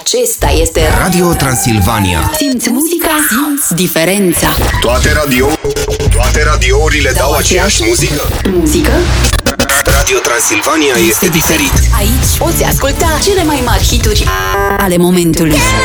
Acesta este Radio Transilvania. Simți muzica, simți diferența. Toate radiourile dau aceeași muzică? Muzică? Radio Transilvania este diferit. Aici poți asculta cele mai mari hituri ale momentului.